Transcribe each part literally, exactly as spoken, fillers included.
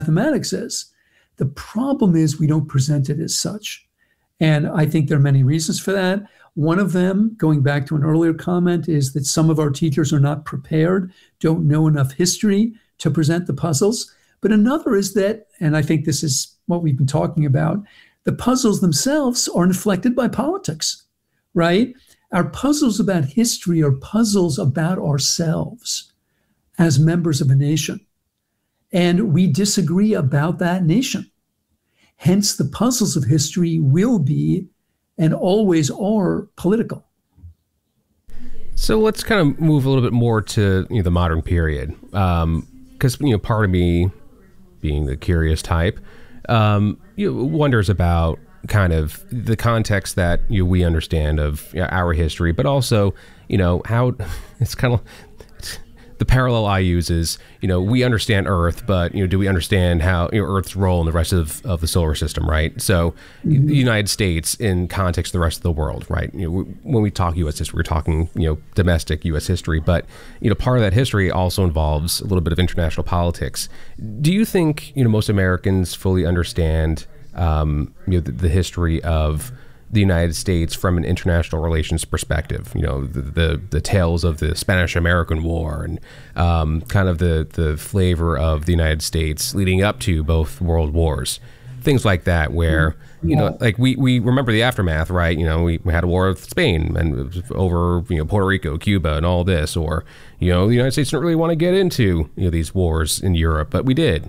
mathematics is. The problem is we don't present it as such. And I think there are many reasons for that. One of them, going back to an earlier comment, is that some of our teachers are not prepared, don't know enough history to present the puzzles. But another is that, and I think this is what we've been talking about, the puzzles themselves are inflected by politics, right? Our puzzles about history are puzzles about ourselves as members of a nation. And we disagree about that nation. Hence, the puzzles of history will be and always are political. So let's kind of move a little bit more to, you know, the modern period. Um, because, you know, part of me, being the curious type, um, you know, wonders about kind of the context that, you know, we understand of, you know, our history, but also, you know, how it's kind of the parallel I use is, you know, we understand Earth, but, you know, do we understand how, you know, Earth's role in the rest of, of the solar system, right? So mm-hmm. the United States in context of the rest of the world, right? You know, we, when we talk U S history, we're talking, you know, domestic U S history, but, you know, part of that history also involves a little bit of international politics. Do you think, you know, most Americans fully understand, um, you know, the, the history of the United States from an international relations perspective? You know, the the, the tales of the Spanish-American War and um, kind of the, the flavor of the United States leading up to both world wars, things like that, where, you know, like we, we remember the aftermath, right? You know, we, we had a war with Spain and it was over, you know, Puerto Rico, Cuba and all this, or, you know, the United States didn't really want to get into, you know, these wars in Europe, but we did.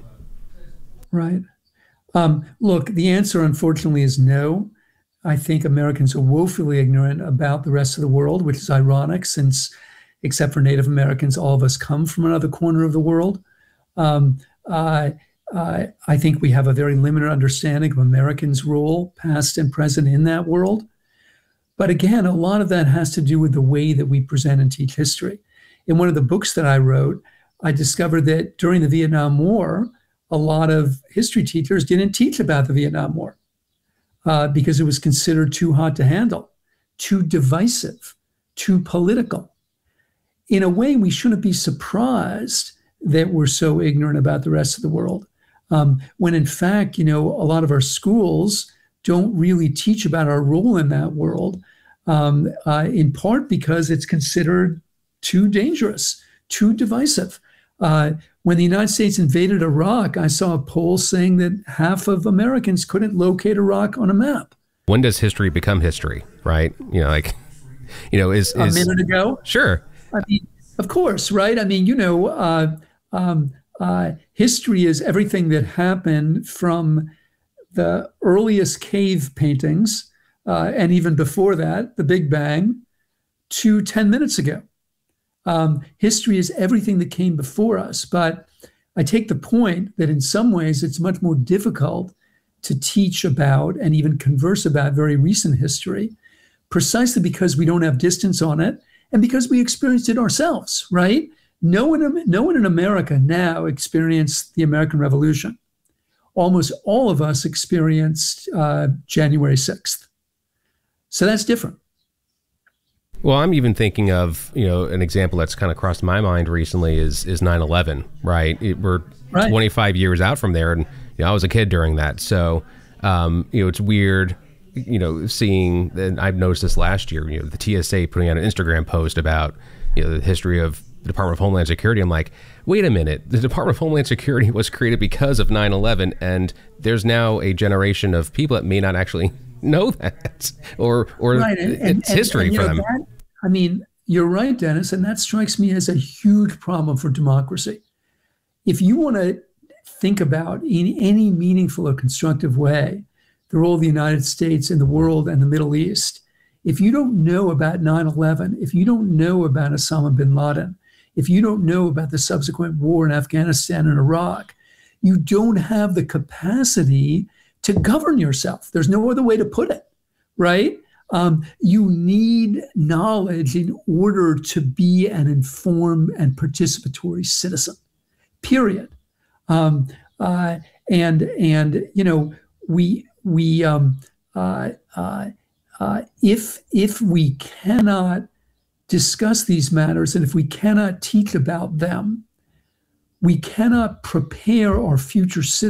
Right. Um, look, the answer, unfortunately, is no. I think Americans are woefully ignorant about the rest of the world, which is ironic since, except for Native Americans, all of us come from another corner of the world. Um, uh, uh, I think we have a very limited understanding of Americans' role, past and present, in that world. But again, a lot of that has to do with the way that we present and teach history. In one of the books that I wrote, I discovered that during the Vietnam War, a lot of history teachers didn't teach about the Vietnam War. Uh, because it was considered too hot to handle, too divisive, too political. In a way, we shouldn't be surprised that we're so ignorant about the rest of the world, um, when in fact, you know, a lot of our schools don't really teach about our role in that world, um, uh, in part because it's considered too dangerous, too divisive. Uh, when the United States invaded Iraq, I saw a poll saying that half of Americans couldn't locate Iraq on a map. When does history become history, right? You know, like, you know, is, is a minute ago? Sure. I mean, of course, right? I mean, you know, uh, um, uh, history is everything that happened from the earliest cave paintings, uh, and even before that, the Big Bang, to ten minutes ago. Um, history is everything that came before us. But I take the point that in some ways it's much more difficult to teach about and even converse about very recent history, precisely because we don't have distance on it and because we experienced it ourselves, right? No one, no one in America now experienced the American Revolution. Almost all of us experienced uh, January sixth. So that's different. Well, I'm even thinking of, you know, an example that's kind of crossed my mind recently is is nine eleven, right? It, we're right. twenty-five years out from there, and, you know, I was a kid during that. So, um, you know, it's weird, you know, seeing, and I've noticed this last year, you know, the T S A putting out an Instagram post about, you know, the history of the Department of Homeland Security. I'm like, wait a minute, the Department of Homeland Security was created because of nine eleven, and there's now a generation of people that may not actually know that, or or right. and, and, it's history and, and, for them. That, I mean, you're right, Dennis, and that strikes me as a huge problem for democracy. If you want to think about in any meaningful or constructive way the role of the United States in the world and the Middle East, if you don't know about nine eleven, if you don't know about Osama bin Laden, if you don't know about the subsequent war in Afghanistan and Iraq, you don't have the capacity to govern yourself. There's no other way to put it, right? Um, you need knowledge in order to be an informed and participatory citizen, period. Um, uh, and, and, you know, we, we, um, uh, uh, uh, if, if we cannot discuss these matters and if we cannot teach about them, we cannot prepare our future citizens